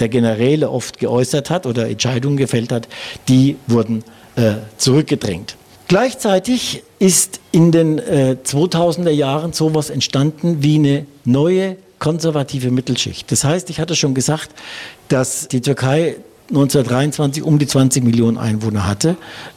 der Generäle oft geäußert hat oder Entscheidungen gefällt hat, die wurden zurückgedrängt. Gleichzeitig ist in den 2000er Jahren sowas entstanden wie eine neue konservative Mittelschicht. Das heißt, ich hatte schon gesagt, dass die Türkei 1923 um die 20 Millionen Einwohner hatte.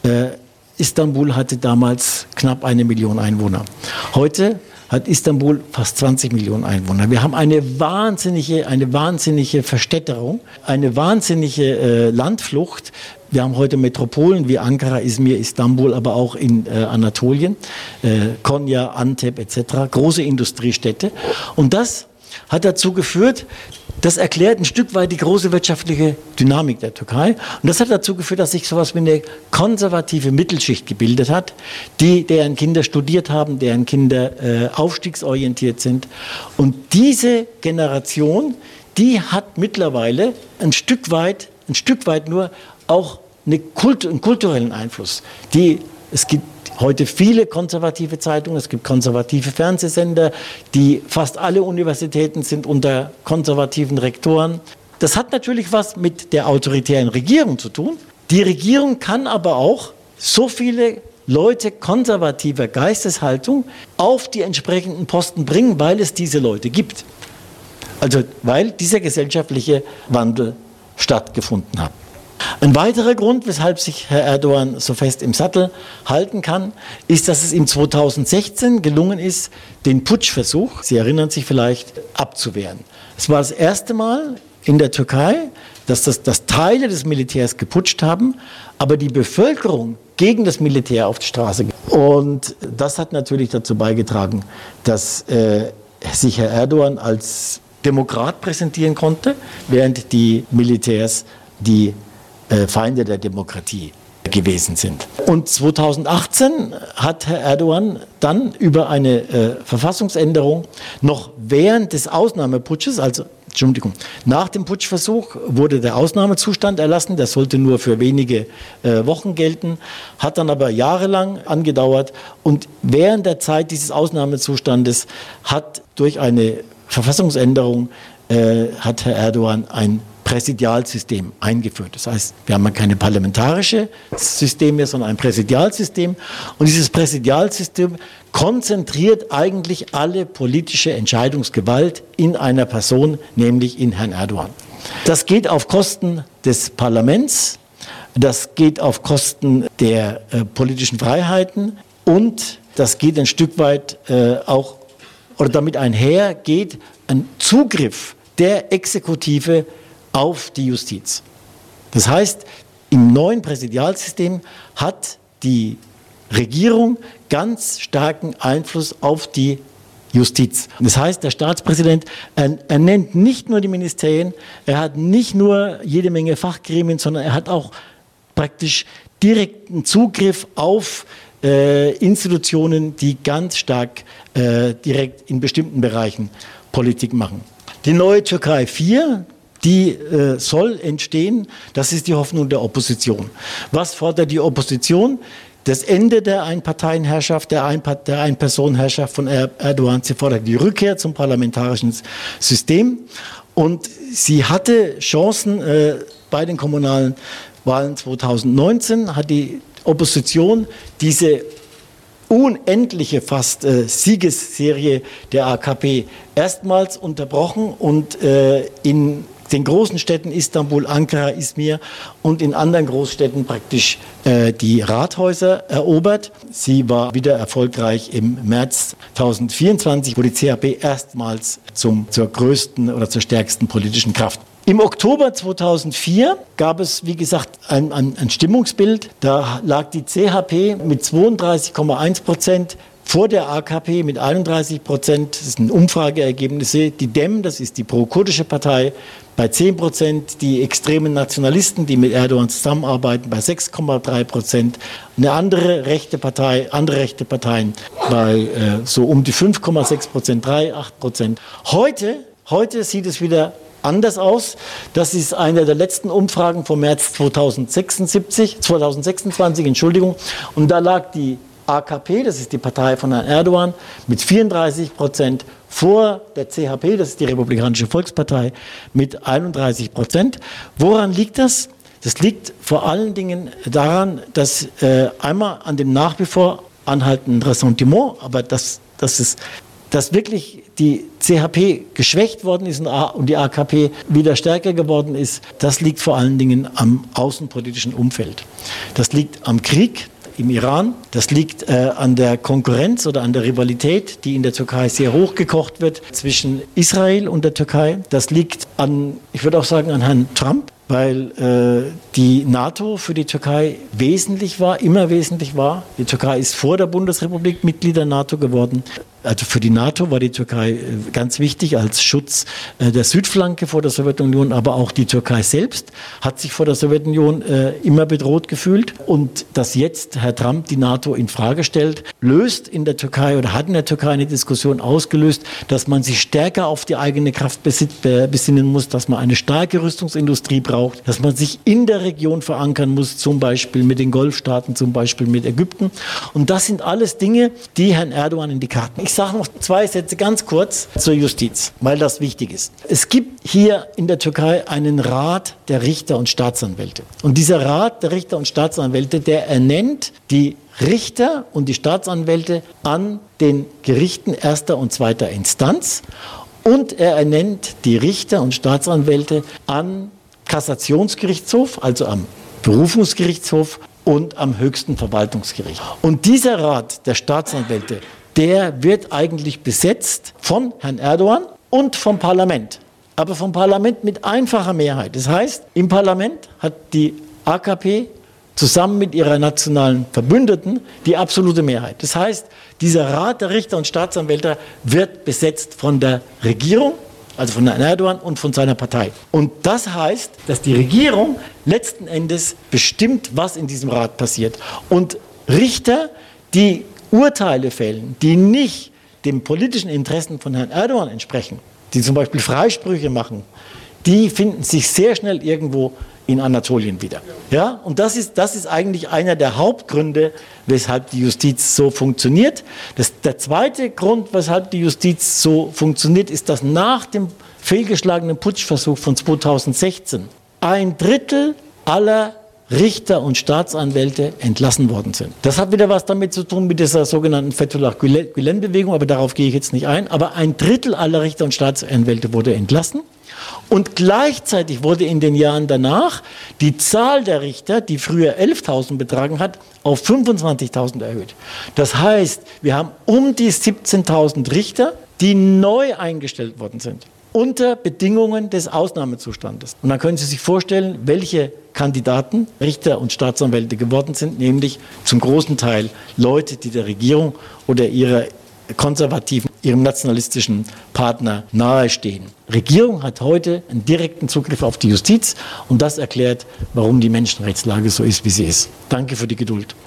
Istanbul hatte damals knapp 1 Million Einwohner. Heute hat Istanbul fast 20 Millionen Einwohner. Wir haben eine wahnsinnige Verstädterung, eine wahnsinnige Landflucht. Wir haben heute Metropolen wie Ankara, Izmir, Istanbul, aber auch in Anatolien, Konya, Antep etc., große Industriestädte. Und das hat dazu geführt, das erklärt ein Stück weit die große wirtschaftliche Dynamik der Türkei. Und das hat dazu geführt, dass sich sowas wie eine konservative Mittelschicht gebildet hat, deren Kinder studiert haben, deren Kinder aufstiegsorientiert sind. Und diese Generation, die hat mittlerweile ein Stück weit nur auch einen kulturellen Einfluss. Es gibt heute viele konservative Zeitungen, es gibt konservative Fernsehsender, fast alle Universitäten sind unter konservativen Rektoren. Das hat natürlich was mit der autoritären Regierung zu tun. Die Regierung kann aber auch so viele Leute konservativer Geisteshaltung auf die entsprechenden Posten bringen, weil es diese Leute gibt. Also weil dieser gesellschaftliche Wandel stattgefunden hat. Ein weiterer Grund, weshalb sich Herr Erdogan so fest im Sattel halten kann, ist, dass es ihm 2016 gelungen ist, den Putschversuch, Sie erinnern sich vielleicht, abzuwehren. Es war das erste Mal in der Türkei, dass Teile des Militärs geputscht haben, aber die Bevölkerung gegen das Militär auf die Straße ging. Und das hat natürlich dazu beigetragen, dass sich Herr Erdogan als Demokrat präsentieren konnte, während die Militärs die Feinde der Demokratie gewesen sind. Und 2018 hat Herr Erdogan dann über eine Verfassungsänderung noch während des Ausnahmeputsches, nach dem Putschversuch wurde der Ausnahmezustand erlassen, der sollte nur für wenige Wochen gelten, hat dann aber jahrelang angedauert und während der Zeit dieses Ausnahmezustandes hat durch eine Verfassungsänderung hat Herr Erdogan ein Präsidialsystem eingeführt. Das heißt, wir haben keine parlamentarische System mehr, sondern ein Präsidialsystem. Und dieses Präsidialsystem konzentriert eigentlich alle politische Entscheidungsgewalt in einer Person, nämlich in Herrn Erdogan. Das geht auf Kosten des Parlaments, das geht auf Kosten der politischen Freiheiten und das geht ein Stück weit damit einher geht ein Zugriff der Exekutive auf die Justiz. Das heißt, im neuen Präsidialsystem hat die Regierung ganz starken Einfluss auf die Justiz. Das heißt, der Staatspräsident ernennt nicht nur die Ministerien, er hat nicht nur jede Menge Fachgremien, sondern er hat auch praktisch direkten Zugriff auf Institutionen, die ganz stark direkt in bestimmten Bereichen Politik machen. Die neue Türkei 4, die soll entstehen, das ist die Hoffnung der Opposition. Was fordert die Opposition? Das Ende der Einparteienherrschaft, der Einpersonenherrschaft von Erdogan. Sie fordert die Rückkehr zum parlamentarischen System. Und sie hatte Chancen bei den kommunalen Wahlen 2019, hat die Opposition diese unendliche fast Siegesserie der AKP erstmals unterbrochen und in den großen Städten Istanbul, Ankara, Izmir und in anderen Großstädten praktisch die Rathäuser erobert. Sie war wieder erfolgreich im März 2024, wo die CHP erstmals zur größten oder zur stärksten politischen Kraft. Im Oktober 2004 gab es, wie gesagt, ein Stimmungsbild. Da lag die CHP mit 32,1% vor der AKP mit 31%. Das sind Umfrageergebnisse. Die DEM, das ist die pro-kurdische Partei, bei 10%. Die extremen Nationalisten, die mit Erdogan zusammenarbeiten, bei 6,3%. Andere rechte Parteien bei so um die 5,6%, 3,8%. Heute sieht es wieder anders aus. Das ist eine der letzten Umfragen vom März 2026, und da lag die AKP, das ist die Partei von Herrn Erdogan, mit 34% vor der CHP, das ist die Republikanische Volkspartei, mit 31%. Woran liegt das? Das liegt vor allen Dingen daran, dass einmal an dem nach wie vor anhaltenden Ressentiment, aber dass wirklich die CHP geschwächt worden ist und die AKP wieder stärker geworden ist, das liegt vor allen Dingen am außenpolitischen Umfeld. Das liegt am Krieg im Iran, das liegt an der Konkurrenz oder an der Rivalität, die in der Türkei sehr hochgekocht wird zwischen Israel und der Türkei. Das liegt an, ich würde auch sagen, an Herrn Trump, weil die NATO für die Türkei immer wesentlich war. Die Türkei ist vor der Bundesrepublik Mitglied der NATO geworden. Also für die NATO war die Türkei ganz wichtig als Schutz der Südflanke vor der Sowjetunion, aber auch die Türkei selbst hat sich vor der Sowjetunion immer bedroht gefühlt. Und dass jetzt Herr Trump die NATO in Frage stellt, löst in der Türkei oder hat in der Türkei eine Diskussion ausgelöst, dass man sich stärker auf die eigene Kraft besinnen muss, dass man eine starke Rüstungsindustrie braucht, dass man sich in der Region verankern muss, zum Beispiel mit den Golfstaaten, zum Beispiel mit Ägypten. Und das sind alles Dinge, die Herrn Erdogan in die Karten. Ich sage noch 2 Sätze ganz kurz zur Justiz, weil das wichtig ist. Es gibt hier in der Türkei einen Rat der Richter und Staatsanwälte. Und dieser Rat der Richter und Staatsanwälte, der ernennt die Richter und die Staatsanwälte an den Gerichten erster und zweiter Instanz. Und er ernennt die Richter und Staatsanwälte am Kassationsgerichtshof, also am Berufungsgerichtshof und am höchsten Verwaltungsgericht. Und dieser Rat der Staatsanwälte, der wird eigentlich besetzt von Herrn Erdogan und vom Parlament. Aber vom Parlament mit einfacher Mehrheit. Das heißt, im Parlament hat die AKP zusammen mit ihrer nationalen Verbündeten die absolute Mehrheit. Das heißt, dieser Rat der Richter und Staatsanwälte wird besetzt von der Regierung, also von Herrn Erdogan und von seiner Partei. Und das heißt, dass die Regierung letzten Endes bestimmt, was in diesem Rat passiert. Und Richter, die Urteile fällen, die nicht den politischen Interessen von Herrn Erdogan entsprechen, die zum Beispiel Freisprüche machen, die finden sich sehr schnell irgendwo in Anatolien wieder. Ja? Und das ist eigentlich einer der Hauptgründe, weshalb die Justiz so funktioniert. Der zweite Grund, weshalb die Justiz so funktioniert, ist, dass nach dem fehlgeschlagenen Putschversuch von 2016 1/3 aller Richter und Staatsanwälte entlassen worden sind. Das hat wieder was damit zu tun mit dieser sogenannten Fethullah Gülen-Bewegung, aber darauf gehe ich jetzt nicht ein. Aber 1/3 aller Richter und Staatsanwälte wurde entlassen. Und gleichzeitig wurde in den Jahren danach die Zahl der Richter, die früher 11.000 betragen hat, auf 25.000 erhöht. Das heißt, wir haben um die 17.000 Richter, die neu eingestellt worden sind, unter Bedingungen des Ausnahmezustandes. Und dann können Sie sich vorstellen, welche Kandidaten, Richter und Staatsanwälte geworden sind, nämlich zum großen Teil Leute, die der Regierung oder ihrer konservativen, ihrem nationalistischen Partner nahestehen. Regierung hat heute einen direkten Zugriff auf die Justiz und das erklärt, warum die Menschenrechtslage so ist, wie sie ist. Danke für die Geduld.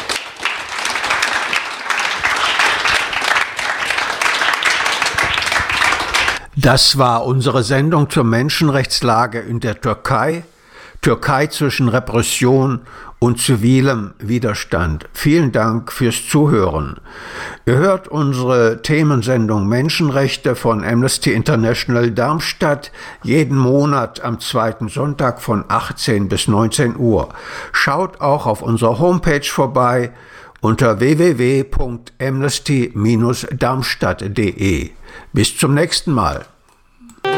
Das war unsere Sendung zur Menschenrechtslage in der Türkei. Türkei zwischen Repression und zivilem Widerstand. Vielen Dank fürs Zuhören. Ihr hört unsere Themensendung Menschenrechte von Amnesty International Darmstadt jeden Monat am 2. Sonntag von 18 bis 19 Uhr. Schaut auch auf unserer Homepage vorbei unter www.amnesty-darmstadt.de. Bis zum nächsten Mal.